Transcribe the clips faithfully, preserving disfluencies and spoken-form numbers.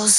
Girls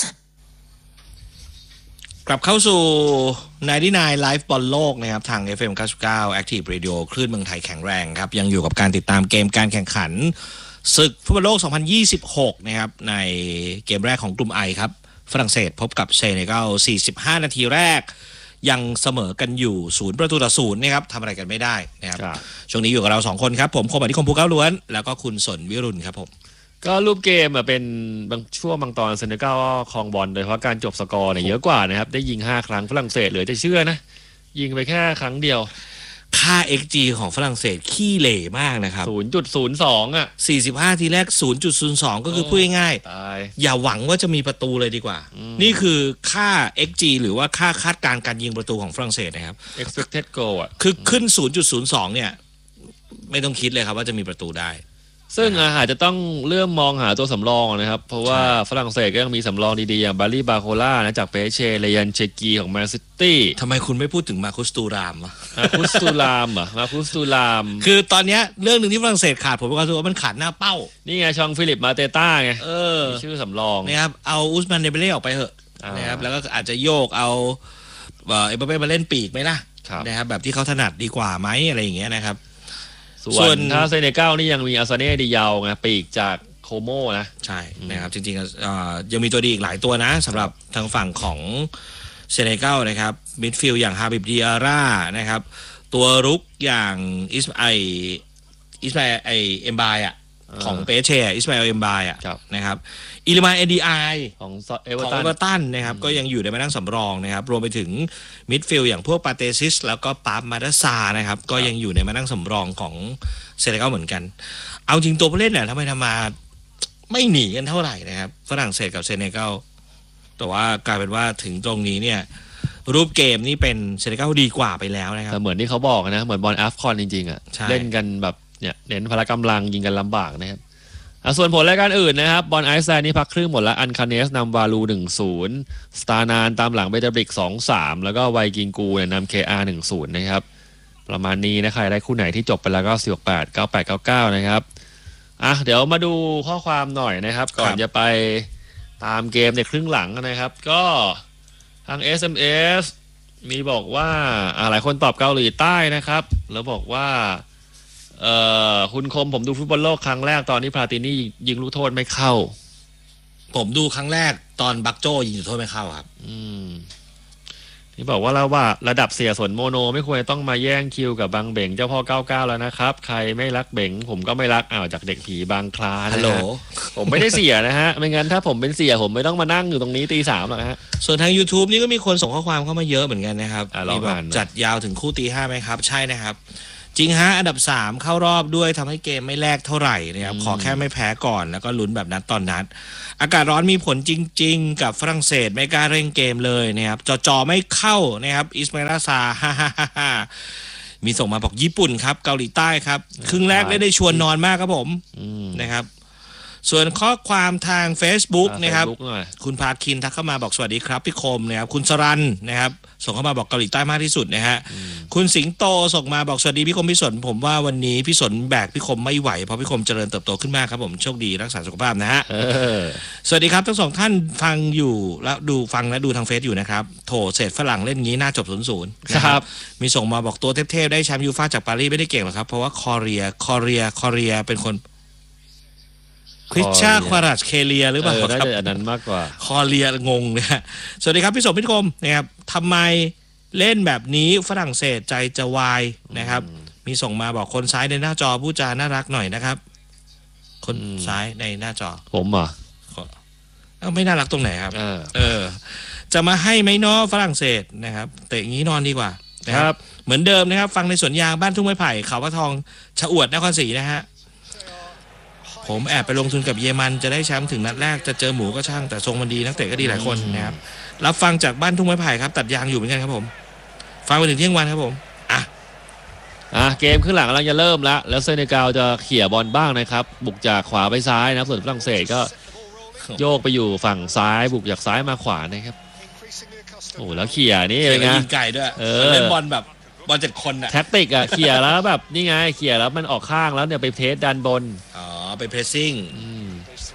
กลับเข้าสู่ไนน์ตี้ไนน์ Live บอลโลกนะครับทาง เอฟ เอ็ม เก้าสิบเก้า Active Radio คลื่นเมืองไทยแข็งแรงครับยังอยู่กับการติดตามเกมการแข่งขันศึกฟุตบอลโลก สองพันยี่สิบหก นะครับในเกมแรกของกลุ่ม I ครับฝรั่งเศสพบกับเซเนกัลสี่สิบห้านาทีแรกยังเสมอกันอยู่ศูนย์ประตูต่อศูนย์นะครับทำอะไรกันไม่ได้นะครับช่วงนี้อยู่กับเราสองคนครับผมคมอธิคมภูเก้าล้วนแล้วก็คุณสนวิรุณครับผมก็รูปเกมเป็นบางช่วงบางตอนเซเนกัลครองบอลโดยเฉพาะการจบสกอร์เนี่ยเยอะกว่านะครับได้ยิงห้าครั้งฝรั่งเศสเหลือจะเชื่อนะยิงไปแค่ครั้งเดียวค่า เอ็กซ์ จี ของฝรั่งเศสขี้เหร่มากนะครับศูนย์จุดศูนย์สอง อ่ะสี่สิบห้าทีแรก ศูนย์จุดศูนย์สอง ก็คือพูดง่ายๆอย่าหวังว่าจะมีประตูเลยดีกว่านี่คือค่า เอ็กซ์ จี หรือว่าค่าคาดการณ์การยิงประตูของฝรั่งเศสนะครับ expected goal อ่ะคือขึ้น ศูนย์จุดศูนย์สอง เนี่ยไม่ต้องคิดเลยครับว่าจะมีประตูได้ซึ่งอาจจะต้องเริ่มมองหาตัวสำรองนะครับเพราะว่าฝรั่งเศสก็ยังมีสำรองดีๆอย่างบารีบาโคล่านะจากเปเชเรยันเชกีของแมนซิตี้ทำไมคุณไม่พูดถึงมาคุสตูรามอ่ะมาคุสตูรามอ่ะมาคุสตูรามคือตอนนี้เรื่องหนึ่งที่ฝรั่งเศสขาดผมก็รู้ว่ามันขาดหน้าเป้านี่ไงชองฟิลิปมาเตต้าไงเออชื่อสำรองนะครับเอาอุสมานเดเบเล่ออกไปเหอะนะครับแล้วก็อาจจะโยกเอาเอ็มบัปเป้มาเล่นปีกไหมล่ะนะครับแบบที่เขาถนัดดีกว่าไหมอะไรอย่างเงี้ยนะครับส่วนถ้าเซเนกัลนี่ยังมีอาซาเน่ดิยาวไงปีกจากโคโมนะใช่นะครับจริงๆยังมีตัวดีอีกหลายตัวนะสำหรับทางฝั่งของเซเนกัลนะครับมิดฟิลด์อย่างฮาบิบดิอาร่านะครับตัวรุกอย่างอิสไออิสไอไอเอ็มบายอ่ะของเปเช่อิสมาเอลเอ็มบายอ่ะนะครับอิลิมาเอดีไอของเอเวอร์ตันนะครับก็ยังอยู่ในมานั่งสำรองนะครับรวมไปถึงมิดฟิลด์อย่างพวกปาเตซิสแล้วก็ปามาดาซานะครับก็ยังอยู่ในมานั่งสำรองของเซเนกัลเหมือนกันเอาจริงตัวผู้เล่นเนี่ยทำไมทำมาไม่หนีกันเท่าไหร่นะครับฝรั่งเศสกับเซเนกัลแต่ว่ากลายเป็นว่าถึงตรงนี้เนี่ยรูปเกมนี่เป็นเซเนกัลดีกว่าไปแล้วนะครับแต่เหมือนที่เขาบอกนะเหมือนบอลอัฟคอนจริงๆอ่ะเล่นกันแบบเนี่ยเน้นพละกำลังยิงกันลำบากนะครับส่วนผลรายการอื่นนะครับบอลไอซ์แลนด์นี่พักครึ่งหมดแล้วอันคาเนสนำวาลู หนึ่งศูนย์ สตาร์นานตามหลังเบตาบริก สองสาม แล้วก็ไวกิงกูเนี่ยนำ เค อาร์ หนึ่งศูนย์ นะครับประมาณนี้นะใครได้คู่ไหนที่จบไปแล้วก็สี่ หก แปด เก้า แปด เก้า เก้านะครับอ่ะเดี๋ยวมาดูข้อความหน่อยนะครับก่อนจะไปตามเกมในครึ่งหลังนะครับก็ทาง เอส เอ็ม เอส มีบอกว่าอ่าหลายคนตอบเกาหลีใต้นะครับแล้วบอกว่าเอ่อคุณคมผมดูฟุตบอลโลกครั้งแรกตอนนี้พลาตินี่ยิงลูกโทษไม่เข้าผมดูครั้งแรกตอนบักโจยิงลูกโทษไม่เข้าครับอืมนี่บอกว่าแล้วว่าระดับเสียสนโมโนไม่ควรต้องมาแย่งคิวกับบางเบ่งเจ้าพ่อเก้าเก้าแล้วนะครับใครไม่รักเบ่งผมก็ไม่รักอ้าวจากเด็กผีบางคลาฮัลโหลผมไม่ได้เสียนะฮะไม่งั้นถ้าผมเป็นเสียผมไม่ต้องมานั่งอยู่ตรงนี้ตีสามหรอกฮะส่วนทาง YouTube นี่ก็มีคนส่งข้อความเข้ามาเยอะเหมือนกันนะครับมีแบบจัดยาวถึงคู่ตีห้าไหมครับใช่นะครับจริงฮะอันดับสามเข้ารอบด้วยทำให้เกมไม่แลกเท่าไหร่นะครับขอแค่ไม่แพ้ก่อนแล้วก็ลุ้นแบบนัดตอนนัดอากาศร้อนมีผลจริงๆกับฝรั่งเศสไม่กล้าเร่งเกมเลยนะครับจอจอไม่เข้านะครับอิสมาอิลซาฮ่าฮ่าฮ่ามีส่งมาบอกญี่ปุ่นครับเกาหลีใต้ครับครึ่งแรกได้ได้ชวนนอนมากครับผมนะครับส่วนข้อความทาง Facebook นะครับคุณพาคินทักเข้ามาบอกสวัสดีครับพี่คมนะครับคุณสรันนะครับส่งเข้ามาบอกเกาหลีใต้มากที่สุดนะฮะคุณสิงโตส่งมาบอกสวัสดีพี่คมพี่สนผมว่าวันนี้พี่สนแบกพี่คมไม่ไหวเพราะพี่คมเจริญเติบโตขึ้นมากครับผมโชคดีรักษาสุขภาพนะฮะสวัสดีครับทั้งสองท่านฟังอยู่แล้วดูฟังและดูทางเฟซอยู่นะครับโถเศษฝรั่งเล่นงี้น่าจบศูนย์ศูนย์ครับมีส่งมาบอกตัวเทพๆได้แชมป์ยูฟ่าจากปารีสไม่ได้เก่งหรอกครับเพราะว่าคอเรียคอเรียคอเรียเป็นคนคริสชาควารัชเคเลียหรือเปล่าครับอันนั้นมากกว่าคอเลียงงเนี่ยสวัสดีครับพี่สมพิทคมนะครับทำไมเล่นแบบนี้ฝรั่งเศสใจจะวายนะครับมีส่งมาบอกคนซ้ายในหน้าจอผู้จาน่ารักหน่อยนะครับคนซ้ายในหน้าจอผมอ่ะไม่น่ารักตรงไหนครับเออจะมาให้ไหมเนาะฝรั่งเศสนะครับแต่อย่างนี้นอนดีกว่านะครับเหมือนเดิมนะครับฟังในสวนยางบ้านทุ่งไม้ไผ่เขาพระทองชะอวดนครศรีนะฮะผมแอบไปลงทุนกับเยมันจะได้แชมป์ถึงนัดแรกจะเจอหมูก็ช่างแต่ทรงมันดีนักเตะก็ดีหลายคนนะครับรับฟังจากบ้านทุ่งไม้ไผ่ครับตัดยางอยู่เหมือนกันครับผมฟังไปถึงเที่ยงวันครับผมอ่ะอ่ะเกมครึ่งหลังกำลังจะเริ่มแล้วแล้วเซเนกัลจะเขี่ยบอลบ้างนะครับบุกจากขวาไปซ้ายนะส่วนฝรั่งเศสก็โยกไปอยู่ฝั่งซ้ายบุกจากซ้ายมาขวานะครับโอ้แล้วเขี่ยนี่เป็นไงยิงไก่ด้วยเล่นบอลแบบบอลเจ็ดคนอะแท็กติกอะเขี่ยแล้วแบบนี่ไงเขี่ยแล้วมันออกข้างแล้วเนี่ยไปเพรสดันบนอ๋อไปเพรสซิ่ง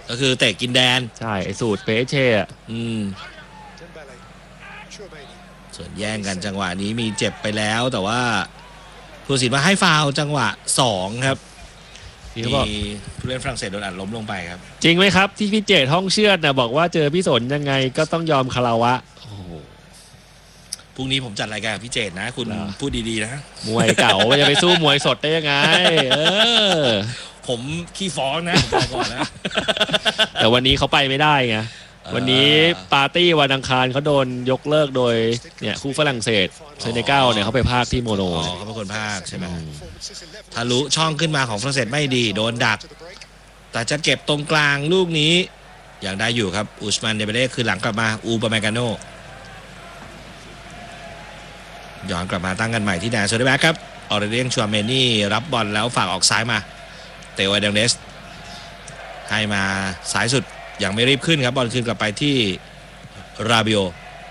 ก็คือเตะกินแดนใช่ไอสูตรเปเช่อะอืมส่วนแย่งกันจังหวะนี้มีเจ็บไปแล้วแต่ว่าผู้ตัดสินมาให้ฟาวล์จังหวะสองครับมีผู้เล่นฝรั่งเศสโดนอัดล้มลงไปครับจริงไหมครับที่พี่เจตห้องเชือดนะบอกว่าเจอพี่สนยังไงก็ต้องยอมคาราวะพรุ่งนี้ผมจัดรายการพี่เจตนะคุณพูดดีๆนะมวยเก่าจะไปสู้มวยสดได้ยังไงเออผมขี้ฟ้องนะบอกก่อนนะแต่วันนี้เขาไปไม่ได้ไงวันนี้ปาร์ตี้วันอังคารเขาโดนยกเลิกโดยเนี่ยคู่ฝรั่งเศสเซเนกัลเนี่ยเขาไปพากที่โมโนเขาเป็นคนพากใช่ไหมทะลุช่องขึ้นมาของฝรั่งเศสไม่ดีโดนดักแต่จะเก็บตรงกลางลูกนี้อย่างได้อยู่ครับอุสมานเดเบเล่คือหลังกลับมาอูปาเมกาโนย้อนกลับมาตั้งกันใหม่ที่แดนโซเดแบ็กครับออเรเลียนชัวเมนี่รับบอลแล้วฝากออกซ้ายมาเตโอเดลเนสให้มาสายสุดยังไม่รีบขึ้นครับบอลคืนกลับไปที่ราบิโอ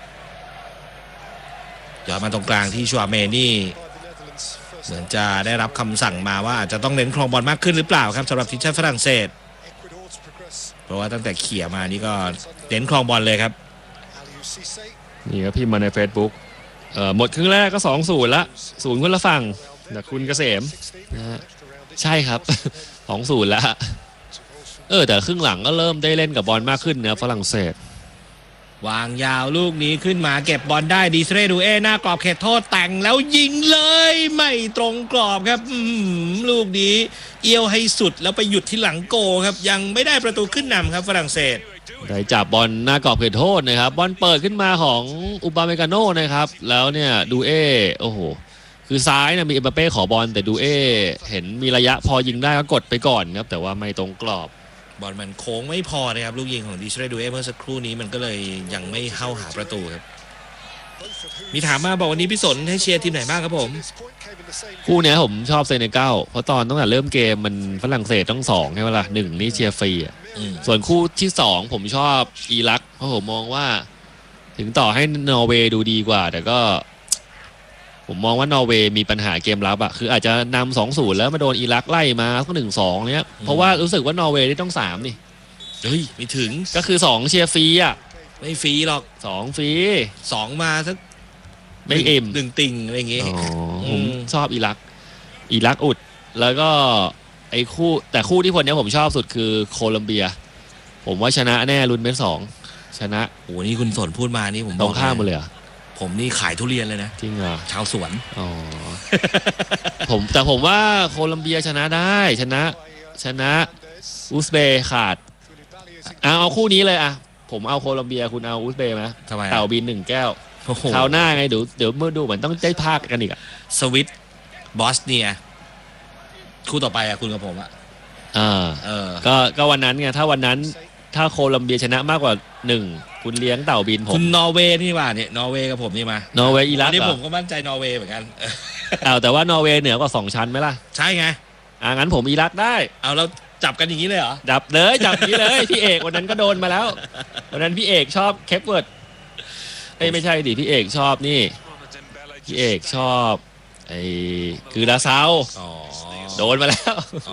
ย้อนมาตรงกลางที่ชัวเมนี่เหมือนจะได้รับคำสั่งมาว่าจะต้องเน้นครองบอลมากขึ้นหรือเปล่าครับสำหรับทีมชาติฝรั่งเศสเพราะว่าตั้งแต่เขี่ยมานี่ก็เน้นครองบอลเลยครับนี่ครับพิมพ์มาใน Facebook เอ่อหมดครึ่งแรกก็สองศูนย์ละศูนย์คนละฝั่งจากคุณเกษมนะฮะใช่ครับสองศูนย์ละเออแต่ครึ่งหลังก็เริ่มได้เล่นกับบอลมากขึ้นนะฝรั่งเศสวางยาวลูกนี้ขึ้นมาเก็บบอลได้ดีเซเรดูเอหน้ากรอบเขตโทษแต่งแล้วยิงเลยไม่ตรงกรอบครับลูกนี้เอี้ยวให้สุดแล้วไปหยุดที่หลังโกครับยังไม่ได้ประตูขึ้นนำครับฝรั่งเศสได้จับบอลหน้ากรอบเขตโทษนะครับบอลเปิดขึ้นมาของอุปาเมกาโน่นะครับแล้วเนี่ยดูเอโอ้โหคือซ้ายนะมีเอ็มบัปเป้ขอบอลแต่ดูเอเห็นมีระยะพอยิงได้ก็กดไปก่อนครับแต่ว่าไม่ตรงกรอบบอลมันโค้งไม่พอนะครับลูกยิงของดิเชเรดูเอเมื่อสักครู่นี้มันก็เลยยังไม่เข้าหาประตูครับมีถามมาบอกวันนี้พี่สนให้เชียร์ทีมไหนบ้างครับผมคู่นี้ผมชอบเซเนกัลเพราะตอนตั้งแต่เริ่มเกมมันฝรั่งเศสต้องสองใช่ไหมล่ะหนึ่งนี่เชียร์ฟรีอ่ะส่วนคู่ที่สองผมชอบอิรักเพราะผมมองว่าถึงต่อให้นอร์เวย์ดูดีกว่าแต่ก็ผมมองว่านอร์เวย์มีปัญหาเกมรับอะคืออาจจะนำสองศูนย์แล้วมาโดนอิรักไล่มาก็หนึ่งสองเนี้ยเพราะว่ารู้สึกว่านอร์เวย์ได้ต้องสามนี่เฮ้ยไม่ถึงก็คือสองเชียร์ฟรีอะไม่ฟรีหรอกสองฟรีสองมาสักไม่เอ็มหนึ่งติ่งอะไรอย่างเงี้ยผมชอบอิรักอิรักอุดแล้วก็ไอ้คู่แต่คู่ที่คนนี้ผมชอบสุดคือโคลัมเบียผมว่าชนะแน่ลุ้นเม็ดสองชนะโอ้นี่คุณสนพูดมานี่ผมตรงข้ามมาเลยผมนี่ขายทุเรียนเลยนะจริงเหรอชาวสวนอ๋อผมแต่ผมว่าโคลัมเบียชนะได้ชนะชนะอุซเบย์ขาดเอาเอาคู่นี้เลยอะผมเอาโคลัมเบียคุณเอาอุซเบย์ไหมทำไมเต่าบินหนึ่งแก้วคราวหน้าไงเดี๋ยวเดี๋ยวเมื่อดูเหมือนต้องได้ภาคกันอีกอะสวิตบอสเนียคู่ต่อไปอะคุณกับผมอะอ่าเออก็ก็วันนั้นไงถ้าวันนั้นถ้าโคลัมเบียชนะมากกว่าหนึ่งคุณเลี้ยงเต่าบินผมคุณนอร์เวย์นี่ว่าเนี่ยนอร์เวย์กับผมนี่มานอร์เวย์อิรักนี่ผมก็มั่นใจนอร์เวย์เหมือนกันเอาแต่ว่านอร์เวย์เหนือกว่าสองชั้นไหมล่ะใช่ไงอ่างั้นผมอิรักได้เอาเราจับกันอย่างนี้เลยเหรอจับเลยจับอย่างนี้เลยพี่เอกวันนั้นก็โดนมาแล้ววันนั้นพี่เอกชอบเคปเวิร์ดเอ้ยไม่ใช่ดิพี่เอกชอบนี่พี่เอกชอบไอ้คือลาซาวโดนมาแล้ว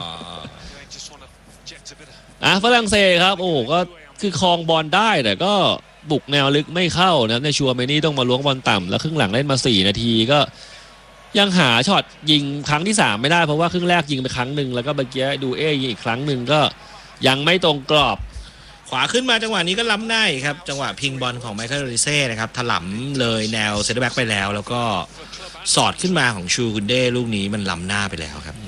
อ่ะฝรั่งเศสครับโอ้ก็คือคลองบอลได้แต่ก็บุกแนวลึกไม่เข้านะในชัวเมนี่ต้องมาล้วงบอลต่ำแล้วครึ่งหลังเล่นมาสี่นาทีก็ยังหาช็อตยิงครั้งที่สามไม่ได้เพราะว่าครึ่งแรกยิงไปครั้งหนึ่งแล้วก็เมื่อกี้ดูเอยิงอีกครั้งหนึ่งก็ยังไม่ตรงกรอบขวาขึ้นมาจังหวะนี้ก็ล้ำได้ครับจังหวะพิงบอลของไมเคิลโรดิเซ่นะครับถล่ำเลยแนวเซนเตอร์แบ็กไปแล้วแล้วก็สอดขึ้นมาของชูกุนเด้ลูกนี้มันล้ำหน้าไปแล้วครับ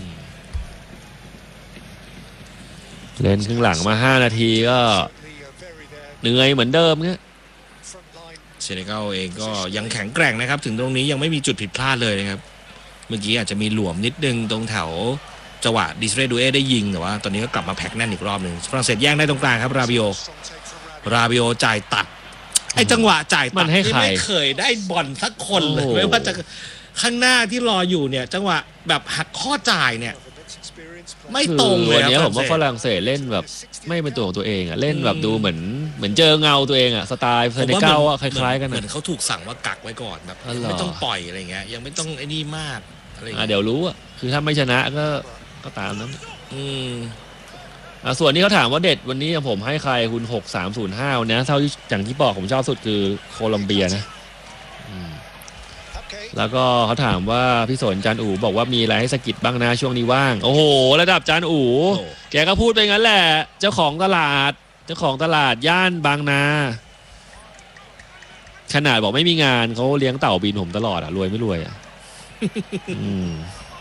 เล่นครึ่งหลังมาห้านาทีก็เหนื่อยเหมือนเดิมเนี่ยเซเนกัลเองก็ยังแข็งแกร่งนะครับถึงตรงนี้ยังไม่มีจุดผิดพลาดเลยนะครับเมื่อกี้อาจจะมีหลวมนิดนึงตรงแถวจังหวะดิสเรดูเอได้ยิงแต่ว่าตอนนี้ก็กลับมาแพ็กแน่นอีกรอบหนึ่งฝรั่งเศสแย่งได้ตรงกลางครับราบิโอราบิโอจ่ายตัดไอ้จังหวะจ่ายตัดที่ไม่เคยได้บอลสักคนเลยไม่ว่าจะข้างหน้าที่รออยู่เนี่ยจังหวะแบบหักข้อจ่ายเนี่ยไม่ตรงเลยวันนี้ผมว่าฝรั่งเศสเล่นแบบไม่เป็นตัวของตัวเองอ่ะเล่นแบบดูเหมือนเหมือนเจอเงาตัวเองอ่ะสไตล์เซเนกัลอ่ะคล้ายๆกันเหมือนเขาถูกสั่งว่ากักไว้ก่อนแบบไม่ต้องปล่อยอะไรเงี้ยยังไม่ต้องไอ้นี่มากอะไรเดี๋ยวรู้อ่ะคือถ้าไม่ชนะก็ก็ตามนั้นอืมส่วนนี้เขาถามว่าเด็ดวันนี้ผมให้ใครคุณหกสามศูนย์ห้าเนี่ยเท่าที่อย่างที่บอกผมชอบสุดคือโคลอมเบียนะแล้วก็เขาถามว่าพี่สนจันอู๋บอกว่ามีอะไรให้สกิดบ้างนะช่วงนี้ว่างโอ้โหระดับจันอู๋แกก็พูดไปงั้นแหละเจ้าของตลาดเจ้าของตลาดย่านบางนาขนาดบอกไม่มีงานเขาเลี้ยงเต่าบินผมตลอดอะรวยไม่รวยอะอืม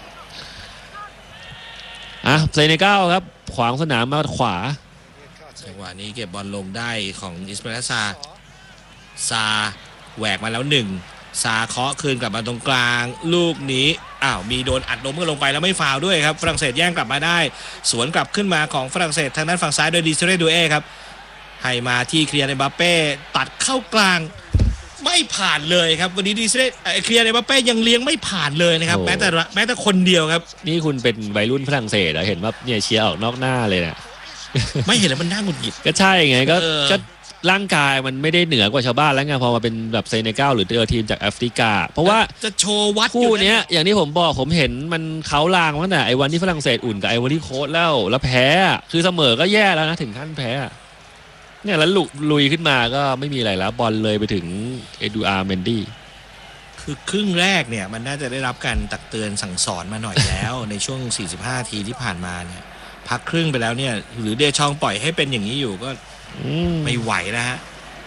อ่ะเซเนกัลครับขวางสนามมาขวาจังหวะนี้เก็บบอลลงได้ของอิสมาอิลซาซาแหวกมาแล้วหนึ่งซาเคาะคืนกลับมาตรงกลางลูกนี้อ้าวมีโดนอัดล้มกันลงไปแล้วไม่ฟาวล์ด้วยครับฝรั่งเศสแย่งกลับมาได้สวนกลับขึ้นมาของฝรั่งเศสทางด้านฝั่งซ้ายโดยดิเซเรดูเอครับให้มาที่เคลียร์ในบัปเป้ตัดเข้ากลางไม่ผ่านเลยครับวันนี้ดิเซเรเคลียร์ในบัปเป้ยังเลี้ยงไม่ผ่านเลยนะครับแม้แต่แม้แต่คนเดียวครับนี่คุณเป็นวัยรุ่นฝรั่งเศสเหรอเห็นว่าเนี่ยเชียร์ออกนอกหน้าเลยเนี่ยไม่เห็นแล้วมันน่าหงุดหงิดก็ใช่ไงก็ก็ร่างกายมันไม่ได้เหนือกว่าชาวบ้านแล้วไงพอมาเป็นแบบเซเนกัลหรือเจอทีมจากแอฟริกาเพราะว่าจะโชว์วัดคู่นี้อย่างที่ผมบอกผมเห็นมันเขาลางตั้งแต่ไอ้วันที่ฝรั่งเศสอุ่นกับไอ้วันที่โค้ชแล้วแล้วแพ้คือเสมอก็แย่แล้วนะถึงขั้นแพ้เนี่ยแล้วลุยขึ้นมาก็ไม่มีอะไรแล้วบอลเลยไปถึงเอดูอาร์เมนดี้คือครึ่งแรกเนี่ยมันน่าจะได้รับการตักเตือนสั่งสอนมาหน่อยแล้ว ในช่วงสี่สิบห้านาทีที่ผ่านมาเนี่ยพักครึ่งไปแล้วเนี่ยหรือเดชองปล่อยให้เป็นอย่างนี้อยู่ก็ไม่ไหวนะฮะ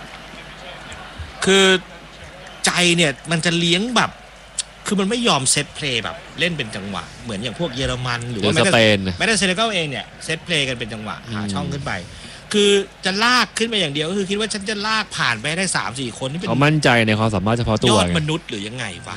คือใจเนี่ยมันจะเลี้ยงแบบคือมันไม่ยอมเซตเพลย์แบบเล่นเป็นจังหวะเหมือนอย่างพวกเยอรมันหรือว่าแม้แต่แม้แต่เซเนกัลเองเนี่ยเซตเพลย์กันเป็นจังหวะหาช่องขึ้นไปคือจะลากขึ้นไปอย่างเดียวก็คือคิดว่าฉันจะลากผ่านไปได้ สามสี่ คนนี่เป็นเขามั่นใจในความสามารถเฉพาะตัวยอดมนุษย์หรือยังไงวะ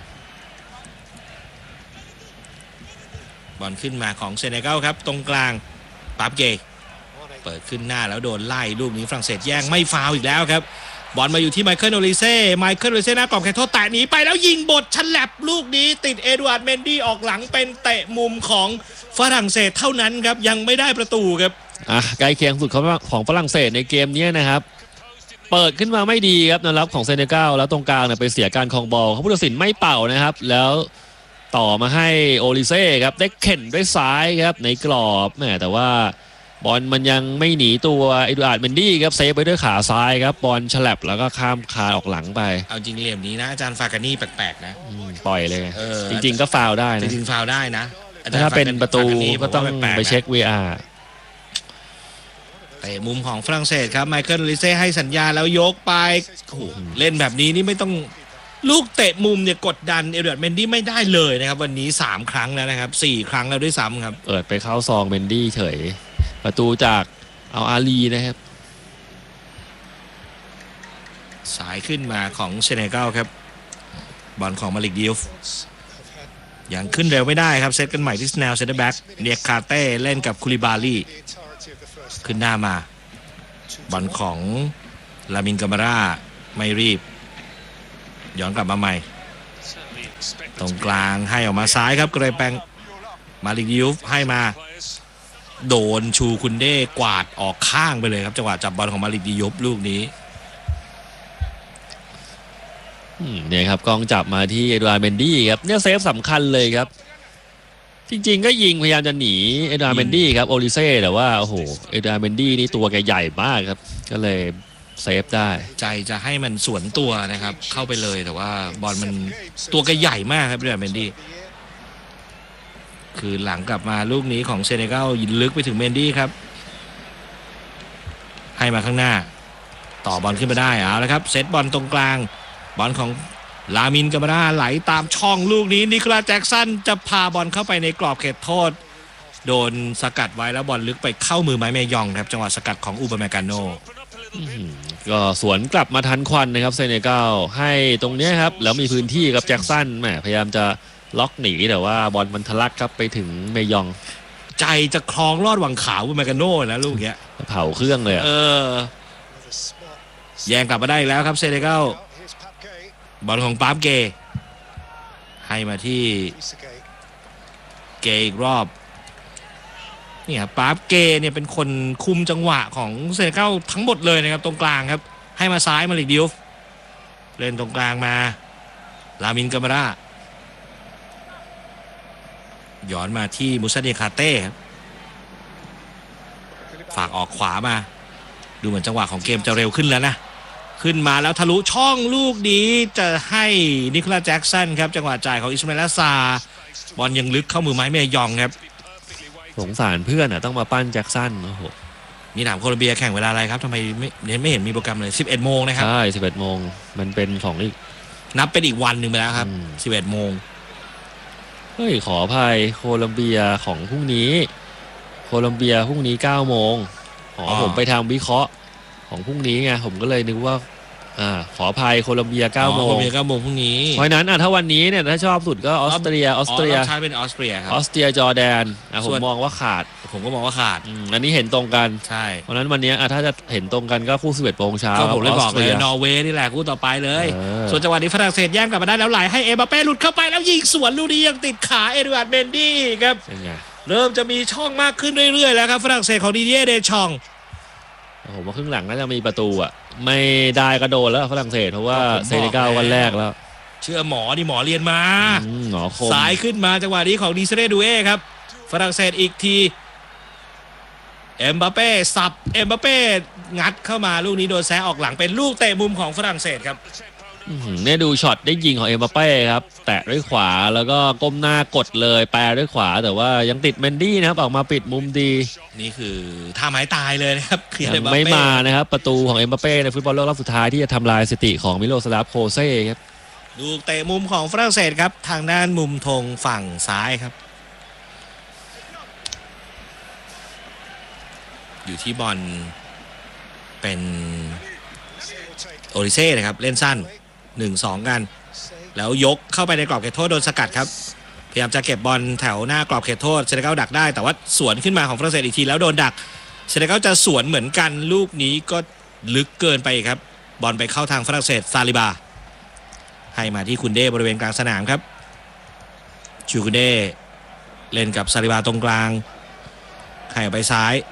บอลขึ้นมาของเซเนกัลครับตรงกลางปาบเกย์เปิดขึ้นหน้าแล้วโดนไล่ลูกนี้ฝรั่งเศสแย่งไม่ฟาวล์อีกแล้วครับบอลมาอยู่ที่ไมเคิลโอลิเซ่ไมเคิลโอลิเซ่หน้ากรอบแค่โทษแตะหนีไปแล้วยิงบดฉลับลูกนี้ติดเอดูอาร์ดเมนดี้ออกหลังเป็นเตะมุมของฝรั่งเศสเท่านั้นครับยังไม่ได้ประตูครับอ่ะใกล้เคียงสุดของฝรั่งเศสในเกมนี้นะครับเปิดขึ้นมาไม่ดีครับนะครับของเซเนกัลแล้วตรงกลางเนี่ยไปเสียการครองบอลเขาผู้ตัดสินไม่เป่านะครับแล้วต่อมาให้โอลิเซ่ครับได้เข็นด้วยซ้ายครับในกรอบแม่แต่ว่าบอลมันยังไม่หนีตัวเอดูอาร์ดเมนดี้ครับเซฟไปด้วยขาซ้ายครับบอลฉลับแล้วก็ข้ามคานออกหลังไปเอาจริงเหลี่ยมนี้นะอาจารย์ฟากานี่แปลกๆนะปล่อยเลยจริงๆก็ฟาวล์ได้นะจริงๆฟาวล์ได้นะถ้าเป็นประตูก็ต้องไปเช็ค วี อาร์เตะมุมของฝรั่งเศสครับไมเคิลโอลิเซ่ให้สัญญาแล้วยกไปโอ้โหเล่นแบบนี้นี่ไม่ต้องลูกเตะมุมเนี่ยกดดันเอดูอาร์ดเมนดี้ไม่ได้เลยนะครับวันนี้สามครั้งแล้วนะครับสี่ครั้งแล้วด้วยซ้ำครับเปิดไปเข้าซองเมนดี้เฉยประตูจากเอาอาลีนะครับสายขึ้นมาของเซเนกัลครับบอลของมาลิกดิฟยังขึ้นเร็วไม่ได้ครับเซตกันใหม่ที่สแนลเซนเตอร์แบ็กเนียคาเต้เล่นกับคูลิบาลีขึ้นหน้ามาบอลของลามินกามาร่าไม่รีบย้อนกลับมาใหม่ตรงกลางให้ออกมาซ้ายครับเกรแปงมาลิกดิฟให้มาโดนชูคุนเด้กวาดออกข้างไปเลยครับจังหวะจับบอลของมาลิกดิฟลูกนี้เนี่ยครับกองจับมาที่เอดูอาร์ดเมนดี้ครับเนี่ยเซฟสำคัญเลยครับจริงๆก็ยิงพยายามจะหนีเอดูอาร์ดเมนดี้ครับโอลิเซ่แต่ว่าโอ้โหเอดูอาร์ดเมนดี้นี่ตัวแกใหญ่มากครับก็เลยเซฟได้ใจจะให้มันสวนตัวนะครับเข้าไปเลยแต่ว่าบอลมันตัวแกใหญ่มากครับเอดูอาร์ดเมนดี้คือหลังกลับมาลูกนี้ของเซเนกัลยิงลึกไปถึงเมนดี้ครับให้มาข้างหน้าต่อบอลขึ้นมาได้เอาละครับเซตบอลตรงกลางบอลของลามินกามาร่าไหลตามช่องลูกนี้นิโคลัสแจ็คสันจะพาบอลเข้าไปในกรอบเขตโทษโดนสกัดไว้แล้วบอลลึกไปเข้ามือไม้เมยองครับจังหวะสกัดของอูบาเมกาโนก็สวนกลับมาทันควันนะครับเซเนกัลให้ตรงนี้ครับแล้วมีพื้นที่กับแจ็คสันแหมพยายามจะล็อกหนีแต่ว่าบอลมันทะลักครับไปถึงเมยองใจจะคลองลอดวังขาวอูบาเมกาโนนะลูกเนี้ยเผาเครื่องเลยเออแย่งกลับมาได้แล้วครับเซเนกัลบอลของปาบเกย์ให้มาที่เกย์อีกรอบนี่ครับปาบเกย์เนี่ยเป็นคนคุมจังหวะของเซเนกัลทั้งหมดเลยนะครับตรงกลางครับให้มาซ้ายมาลิกดิฟเล่นตรงกลางมาลามินกามาร่าย้อนมาที่มุซาเดคาเต้ครับฝากออกขวามาดูเหมือนจังหวะของเกมจะเร็วขึ้นแล้วนะขึ้นมาแล้วทะลุช่องลูกนี้จะให้นิโคลัสแจ็คสันครับจังหวะจ่ายของอิสมาอิล อัสซาบอลยังลึกเข้ามือไม้เมยองครับสงสารเพื่อนอ่ะต้องมาปั้นแจ็คสันโอ้โหมีถามโคลอมเบียแข่งเวลาอะไรครับทำไมไม่ไม่เห็นมีโปรแกรมเลยสิบเอ็ดโมงนะครับใช่สิบเอ็ดโมงมันเป็นของอีกนับเป็นอีกวันหนึ่งไปแล้วครับสิบเอ็ดโมงเฮ้ยขออภัยโคลอมเบียของพรุ่งนี้โคลอมเบียพรุ่งนี้เก้าโมงอ๋อผมไปทำวิเคราะห์ของพรุ่งนี้ไงผมก็เลยนึกว่าอ่าขออภัยโคลอมเบียเก้าโมงโคลอมเบียเก้าโมงพรุ่งนี้เพราะนั้นอ่ะถ้าวันนี้เนี่ยถ้าชอบสุดก็ออสเตรียออสเตรียใช่เป็นออสเตรียครับออสเตรียจอร์แดนอ่ะผมมองว่าขาดผมก็มองว่าขาดอันนี้เห็นตรงกันใช่เพราะนั้นวันนี้อ่ะถ้าจะเห็นตรงกันก็คู่สิบเอ็ดโมงเช้าก็ผมเลยบอกเลยนอร์เวย์นี่แหละคู่ต่อไปเลยส่วนจังหวะนี้ฝรั่งเศสแย่งกลับมาได้แล้วไหลให้เอ็มบัปเป้หลุดเข้าไปแล้วยิงสวนลูกนี้ยังติดขาเอ็ดวาร์ดเมนดี้ครับเริ่มจะมีช่องมากขึ้นเรื่อยๆแล้วครับฝรั่งเศสของดิเดียเดชองผมว่าครึ่งหลังน่าจะมีประตูอ่ะไม่ได้กระโดดแล้วฝรั่งเศสเพราะว่าเซเนกัลวันแรกแล้วเชื่อหมอดิหมอเรียนมาหมอคมสายขึ้นมาจังหวะนี้ของดิเซเรดูเอครับฝรั่งเศสอีกทีเอ็มบัปเป้สับเอ็มบัปเป้งัดเข้ามาลูกนี้โดนแซะออกหลังเป็นลูกเตะมุมของฝรั่งเศสครับเนี่ยดูช็อตได้ยิงของเอ็มบัปเป้ครับแตะด้วยขวาแล้วก็ก้มหน้ากดเลยแปรด้วยขวาแต่ว่ายังติดเมนดี้นะครับออกมาปิดมุมดีนี่คือท่าไม้ตายเลยนะครับยังไม่มานะครับประตูของเอ็มบัปเป้ในฟุตบอลโลกรอบสุดท้ายที่จะทำลายสถิติของมิโลสลาฟโคเซ่ครับลูกเตะมุมของฝรั่งเศสครับทางด้านมุมธงฝั่งซ้ายครับอยู่ที่บอลเป็นโอริเซ่นะครับเล่นสั้น หนึ่งสอง กันแล้วยกเข้าไปในกรอบเขตโทษโดนสกัดครับพยายามจะเก็บบอลแถวหน้ากรอบเขตโทษเซเนกัลดักได้แต่ว่าสวนขึ้นมาของฝรั่งเศสอีกทีแล้วโดนดักเซเนกัลจะสวนเหมือนกันลูกนี้ก็ลึกเกินไปครับบอลไปเข้าทางฝรั่งเศสซาลิบาให้มาที่คุนเด้บริเวณกลางสนามครับชูคุนเด้เล่นกับซาลิบาตรงกลางให้ออกไปซ้าย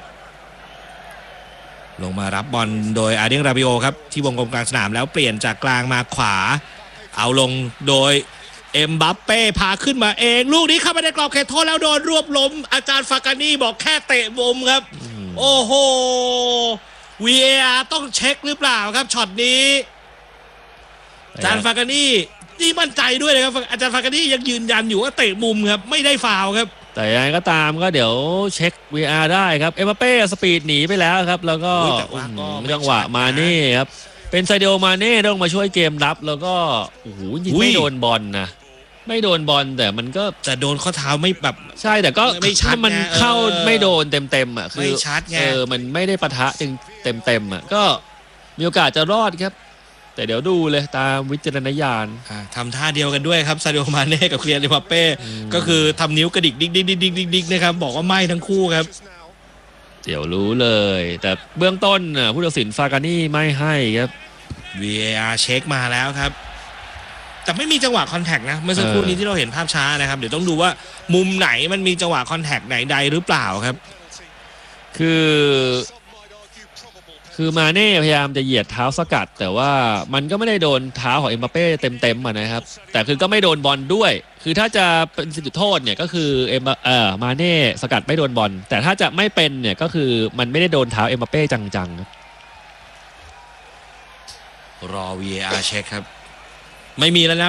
ลงมารับบอลโดยอาเดียงราบิโอครับที่วงกลมกลางสนามแล้วเปลี่ยนจากกลางมาขวาเอาลงโดยเอ็มบัปเป้พาขึ้นมาเองลูกนี้เข้าไปในกรอบเขตโทษแล้วโดนรวบล้มอาจารย์ฟากานี่บอกแค่เตะมุมครับโอ้โห วี เอ อาร์ ต้องเช็คหรือเปล่าครับช็อตนี้อาจารย์ฟากานี่นี่มั่นใจด้วยนะครับอาจารย์ฟากานี่ยังยืนยันอยู่ว่าเตะมุมครับไม่ได้ฟาวล์ครับแต่ยังไงก็ตามก็เดี๋ยวเช็ค วี อาร์ ได้ครับเอ็มบัปเป้สปีดหนีไปแล้วครับแล้วก็จังหวะมาเน่ครับเป็นไซเดโอมาเน่ต้องมาช่วยเกมรับแล้วก็โอ้โหยิงไม่โดนบอลนะไม่โดนบอลแต่มันก็จะโดนข้อเท้าไม่แบบใช่แต่ก็ไม่ชัดมันเข้าไม่โดนเต็มๆอ่ะคือเออมันไม่ได้ปะทะจึงเต็มๆอ่ะก็มีโอกาสจะรอดครับแต่เดี๋ยวดูเลยตามวิจารณญาณทำท่าเดียวกันด้วยครับซาดิโอมาเน่กับเคลียร์เอ็มบัปเป้ก็คือทำนิ้วกระดิกดิกดิกดิกดิกดิกดิกนะครับบอกว่าไม่ทั้งคู่ครับเดี๋ยวรู้เลยแต่เบื้องต้นผู้ตัดสินฟากานี่ไม่ให้ครับวี เอ อาร์ เช็คมาแล้วครับแต่ไม่มีจังหวะคอนแทคนะเมื่อสักครู่นี้ที่เราเห็นภาพช้านะครับเดี๋ยวต้องดูว่ามุมไหนมันมีจังหวะคอนแทคไหนใดหรือเปล่าครับคือคือมาเน่พยายามจะเหยียดเท้าสกัดแต่ว่ามันก็ไม่ได้โดนเท้าของเอ็มบัปเป้เต็มๆอ่ะนะครับแต่คือก็ไม่โดนบอลด้วยคือถ้าจะเป็นจุดโทษเนี่ยก็คือเอ็มเอ่อมาเน่สกัดไม่โดนบอลแต่ถ้าจะไม่เป็นเนี่ยก็คือมันไม่ได้โดนเท้าเอ็มบัปเป้จังๆครับรอ วี เอ อาร์ เช็คครับไม่มีแล้วนะ